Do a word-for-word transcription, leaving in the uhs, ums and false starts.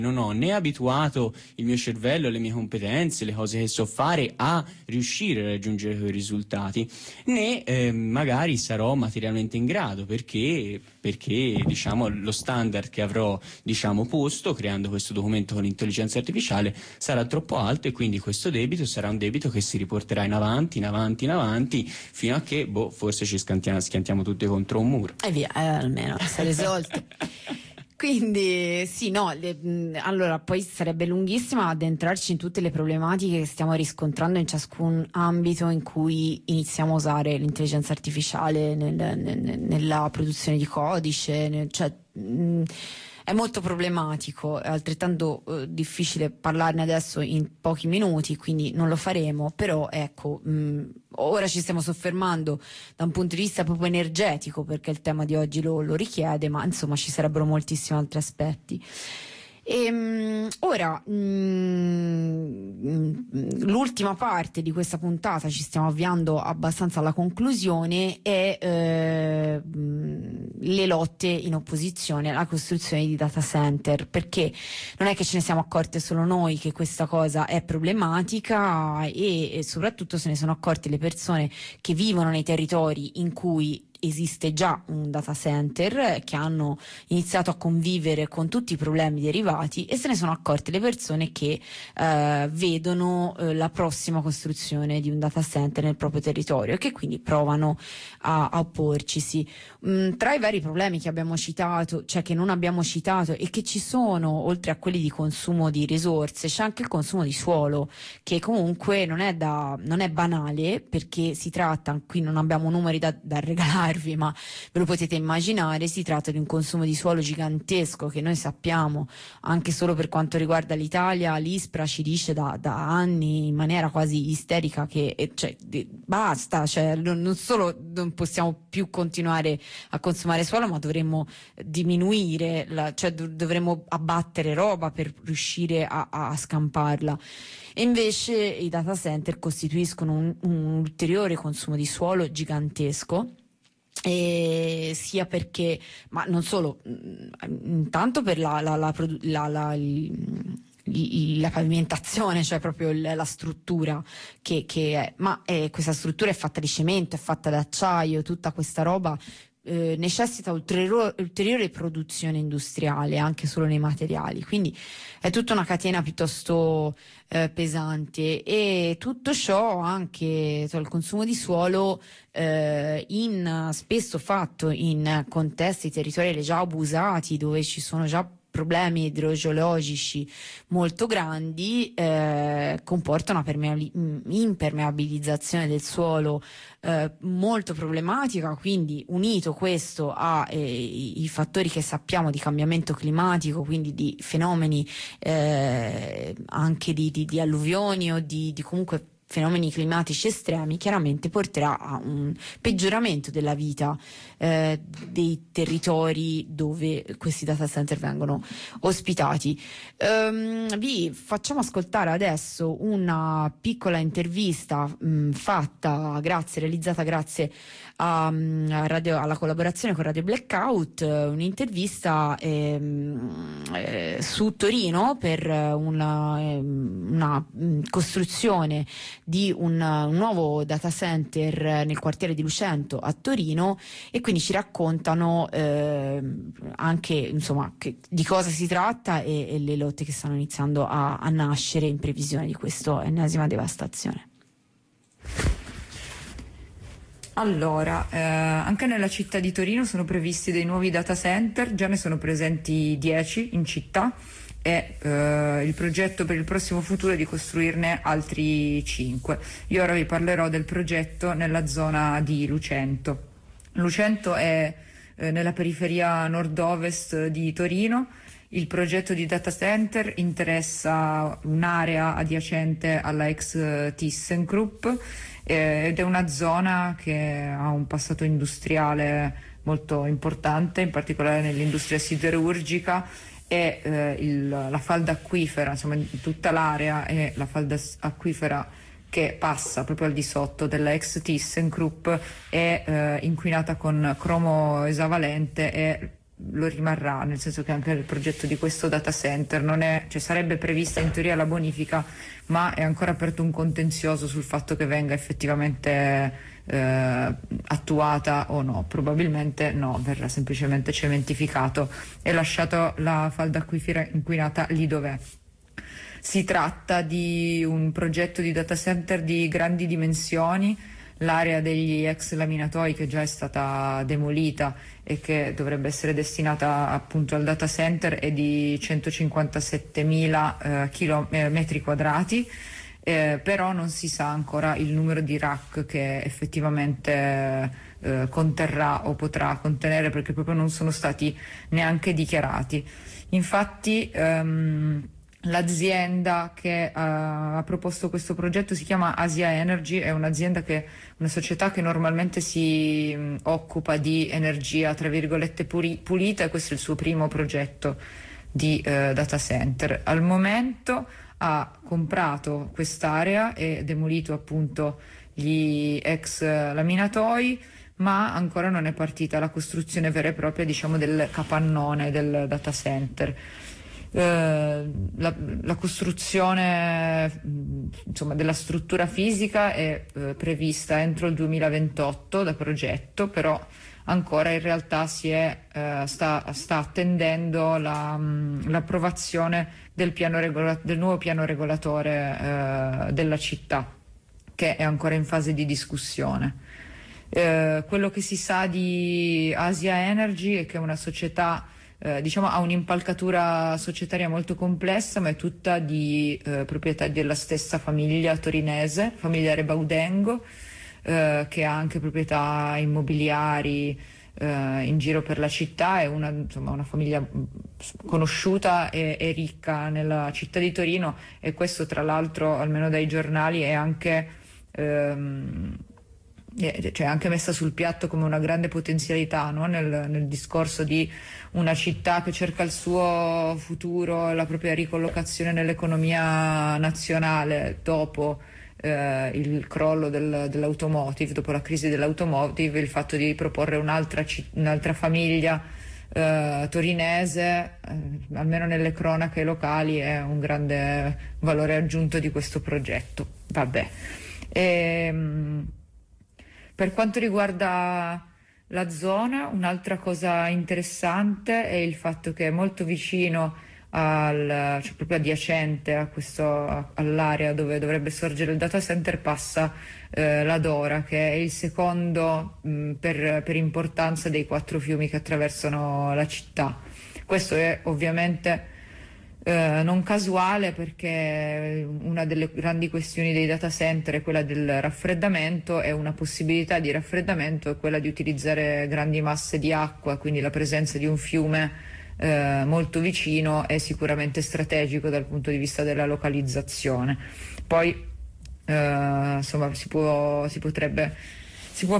Non ho né abituato il mio cervello, le mie competenze, le cose che so fare a riuscire a raggiungere quei risultati, né eh, magari sarò materialmente in grado perché, perché diciamo, lo standard che avrò diciamo, posto creando questo documento con l'intelligenza artificiale sarà troppo alto e quindi questo debito sarà un debito che si riporterà in avanti, in avanti, in avanti fino a che boh, forse ci schiantiamo, schiantiamo tutti contro un muro. E via, eh, almeno si è risolto. Quindi sì, no, le, mh, allora poi sarebbe lunghissima addentrarci in tutte le problematiche che stiamo riscontrando in ciascun ambito in cui iniziamo a usare l'intelligenza artificiale nel, nel, nella produzione di codice, nel, cioè mh, è molto problematico, è altrettanto eh, difficile parlarne adesso in pochi minuti, quindi non lo faremo, però ecco, mh, ora ci stiamo soffermando da un punto di vista proprio energetico perché il tema di oggi lo, lo richiede, ma insomma ci sarebbero moltissimi altri aspetti. E, um, ora um, l'ultima parte di questa puntata, ci stiamo avviando abbastanza alla conclusione, è eh, le lotte in opposizione alla costruzione di data center, perché non è che ce ne siamo accorte solo noi che questa cosa è problematica e, e soprattutto se ne sono accorte le persone che vivono nei territori in cui esiste già un data center, che hanno iniziato a convivere con tutti i problemi derivati, e se ne sono accorte le persone che eh, vedono eh, la prossima costruzione di un data center nel proprio territorio e che quindi provano a, a opporcisi. Mm, tra i vari problemi che abbiamo citato, cioè che non abbiamo citato e che ci sono, oltre a quelli di consumo di risorse, c'è anche il consumo di suolo, che comunque non è, da, non è banale, perché si tratta, qui non abbiamo numeri da, da regalare, ma ve lo potete immaginare, si tratta di un consumo di suolo gigantesco che noi sappiamo, anche solo per quanto riguarda l'Italia, l'ISPRA ci dice da, da anni in maniera quasi isterica che cioè, basta, cioè, non, non solo non possiamo più continuare a consumare suolo, ma dovremmo diminuire, la, cioè dovremmo abbattere roba per riuscire a, a scamparla. E invece i data center costituiscono un, un ulteriore consumo di suolo gigantesco. E sia perché, ma non solo, intanto per la, la, la, la, la, la pavimentazione, cioè proprio la struttura che, che è, ma è, questa struttura è fatta di cemento, è fatta d'acciaio, tutta questa roba eh, necessita ulteriore, ulteriore produzione industriale anche solo nei materiali, quindi è tutta una catena piuttosto eh, pesante, e tutto ciò anche, cioè, il consumo di suolo eh, in, spesso fatto in contesti territoriali già abusati, dove ci sono già problemi idrogeologici molto grandi, eh, comporta una permeabili- impermeabilizzazione del suolo eh, molto problematica. Quindi, unito questo ai fattori che sappiamo di cambiamento climatico, quindi di fenomeni eh, anche di, di, di alluvioni o di, di comunque fenomeni climatici estremi, chiaramente porterà a un peggioramento della vita eh, dei territori dove questi data center vengono ospitati. Um, vi facciamo ascoltare adesso una piccola intervista mh, fatta, grazie, realizzata grazie a, a radio, alla collaborazione con Radio Blackout, un'intervista ehm, eh, su Torino per una, eh, una costruzione di un, un nuovo data center nel quartiere di Lucento a Torino, e quindi ci raccontano eh, anche insomma che, di cosa si tratta e, e le lotte che stanno iniziando a, a nascere in previsione di questa ennesima devastazione. Allora, eh, anche nella città di Torino sono previsti dei nuovi data center, già ne sono presenti dieci in città, e eh, il progetto per il prossimo futuro è di costruirne altri cinque. Io ora vi parlerò del progetto nella zona di Lucento. Lucento è eh, nella periferia nord-ovest di Torino. Il progetto di data center interessa un'area adiacente alla ex ThyssenKrupp eh, ed è una zona che ha un passato industriale molto importante, in particolare nell'industria siderurgica, e eh, il, la falda acquifera, insomma tutta l'area è la falda acquifera che passa proprio al di sotto della ex ThyssenKrupp, è eh, inquinata con cromo esavalente e lo rimarrà, nel senso che anche il progetto di questo data center non è, cioè sarebbe prevista in teoria la bonifica, ma è ancora aperto un contenzioso sul fatto che venga effettivamente eh, attuata o no. Probabilmente no, verrà semplicemente cementificato e lasciato la falda acquifera inquinata lì dov'è. Si tratta di un progetto di data center di grandi dimensioni. L'area degli ex laminatoi, che già è stata demolita e che dovrebbe essere destinata appunto al data center, è di centocinquantasettemila eh, metri quadrati, eh, però non si sa ancora il numero di rack che effettivamente eh, conterrà o potrà contenere, perché proprio non sono stati neanche dichiarati. Infatti ehm, l'azienda che uh, ha proposto questo progetto si chiama Asia Energy, è un'azienda che, una società che normalmente si mh, occupa di energia tra virgolette puri, pulita, e questo è il suo primo progetto di uh, data center. Al momento ha comprato quest'area e demolito appunto gli ex laminatoi, ma ancora non è partita la costruzione vera e propria, diciamo, del capannone del data center. Uh, la, la costruzione insomma della struttura fisica è uh, prevista entro il duemilaventotto da progetto, però ancora in realtà si è, uh, sta, sta attendendo la, um, l'approvazione del, piano regola- del nuovo piano regolatore uh, della città, che è ancora in fase di discussione. Uh, quello che si sa di Asia Energy è che è una società, Eh, diciamo, ha un'impalcatura societaria molto complessa, ma è tutta di eh, proprietà della stessa famiglia torinese, famiglia Rebaudengo, eh, che ha anche proprietà immobiliari eh, in giro per la città. È una, insomma, una famiglia conosciuta e, e ricca nella città di Torino, e questo, tra l'altro, almeno dai giornali, è anche ehm, cioè anche messa sul piatto come una grande potenzialità, no? nel, nel discorso di una città che cerca il suo futuro, la propria ricollocazione nell'economia nazionale dopo eh, il crollo del, dell'automotive, dopo la crisi dell'automotive, il fatto di proporre un'altra, un'altra famiglia eh, torinese, eh, almeno nelle cronache locali, è un grande valore aggiunto di questo progetto. Vabbè. E, per quanto riguarda la zona, un'altra cosa interessante è il fatto che è molto vicino al, cioè proprio adiacente a questo, all'area dove dovrebbe sorgere il data center, passa eh, la Dora, che è il secondo mh, per, per importanza dei quattro fiumi che attraversano la città. Questo è ovviamente Eh, non casuale, perché una delle grandi questioni dei data center è quella del raffreddamento, e una possibilità di raffreddamento è quella di utilizzare grandi masse di acqua, quindi la presenza di un fiume eh, molto vicino è sicuramente strategico dal punto di vista della localizzazione. Poi eh, insomma si può, si potrebbe